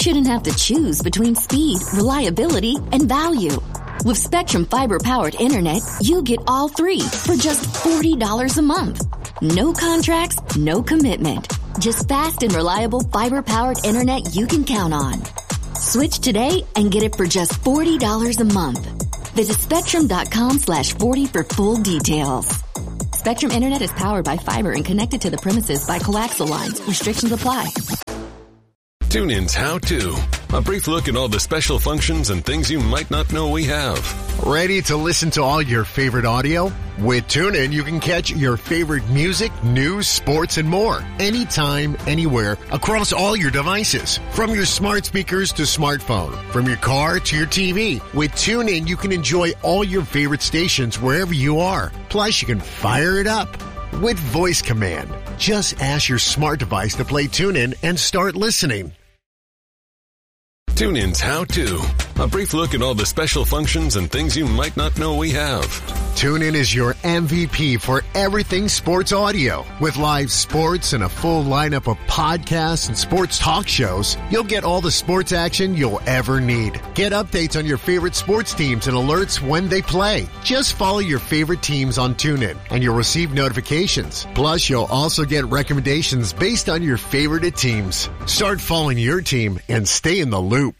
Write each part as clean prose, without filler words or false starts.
shouldn't have to choose between speed, reliability, and value. With Spectrum Fiber-powered internet, you get all three for just $40 a month. No contracts, no commitment. Just fast and reliable fiber-powered internet you can count on. Switch today and get it for just $40 a month. Visit Spectrum.com/40 for full details. Spectrum Internet is powered by fiber and connected to the premises by coaxial lines. Restrictions apply. TuneIn's How To. A brief look at all the special functions and things you might not know we have. Ready to listen to all your favorite audio? With TuneIn, you can catch your favorite music, news, sports, and more. Anytime, anywhere, across all your devices. From your smart speakers to smartphone. From your car to your TV. With TuneIn, you can enjoy all your favorite stations wherever you are. Plus, you can fire it up with voice command. Just ask your smart device to play TuneIn and start listening. TuneIn's How To. A brief look at all the special functions and things you might not know we have. TuneIn is your MVP for everything sports audio. With live sports and a full lineup of podcasts and sports talk shows, you'll get all the sports action you'll ever need. Get updates on your favorite sports teams and alerts when they play. Just follow your favorite teams on TuneIn and you'll receive notifications. Plus, you'll also get recommendations based on your favorite teams. Start following your team and stay in the loop.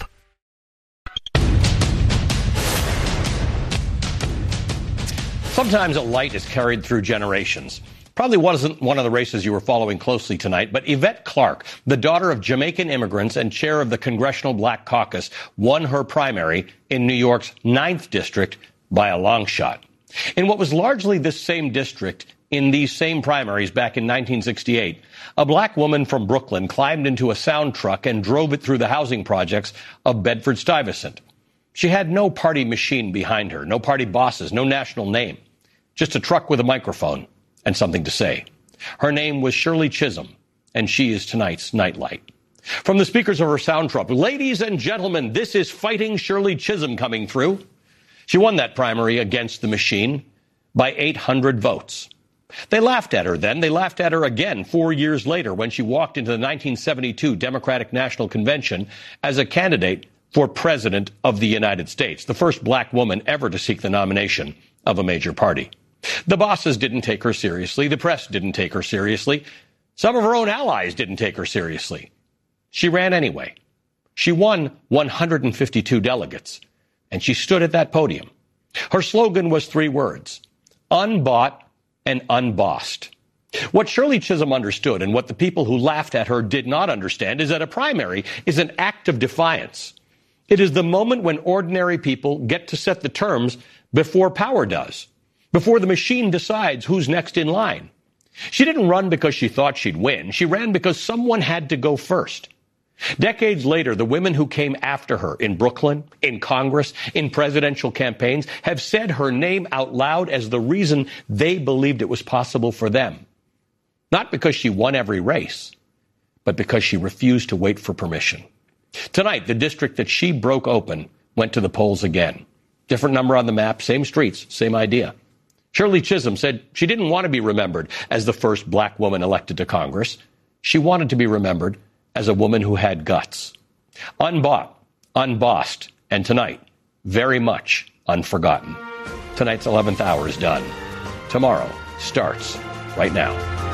Sometimes a light is carried through generations. Probably wasn't one of the races you were following closely tonight, but Yvette Clarke, the daughter of Jamaican immigrants and chair of the Congressional Black Caucus, won her primary in New York's 9th district by a long shot. In what was largely this same district, in these same primaries back in 1968, a black woman from Brooklyn climbed into a sound truck and drove it through the housing projects of Bedford-Stuyvesant. She had no party machine behind her, no party bosses, no national name. Just a truck with a microphone and something to say. Her name was Shirley Chisholm, and she is tonight's Nightlight. From the speakers of her sound truck, ladies and gentlemen, this is Fighting Shirley Chisholm coming through. She won that primary against the machine by 800 votes. They laughed at her then. They laughed at her again 4 years later when she walked into the 1972 Democratic National Convention as a candidate for President of the United States, the first black woman ever to seek the nomination of a major party. The bosses didn't take her seriously. The press didn't take her seriously. Some of her own allies didn't take her seriously. She ran anyway. She won 152 delegates, and she stood at that podium. Her slogan was 3 words: unbought and unbossed. What Shirley Chisholm understood and what the people who laughed at her did not understand is that a primary is an act of defiance. It is the moment when ordinary people get to set the terms before power does, before the machine decides who's next in line. She didn't run because she thought she'd win. She ran because someone had to go first. Decades later, the women who came after her in Brooklyn, in Congress, in presidential campaigns have said her name out loud as the reason they believed it was possible for them. Not because she won every race, but because she refused to wait for permission. Tonight, the district that she broke open went to the polls again. Different number on the map, same streets, same idea. Shirley Chisholm said she didn't want to be remembered as the first black woman elected to Congress. She wanted to be remembered as a woman who had guts. Unbought, unbossed, and tonight, very much unforgotten. Tonight's 11th hour is done. Tomorrow starts right now.